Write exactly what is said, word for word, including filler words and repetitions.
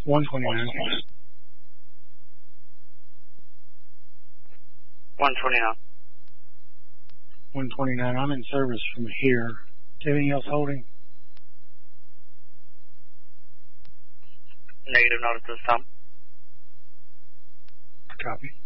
one twenty-nine. one twenty-nine. one twenty-nine. I'm in service from here. Do you have anything else holding? Negative, not at this time. Copy.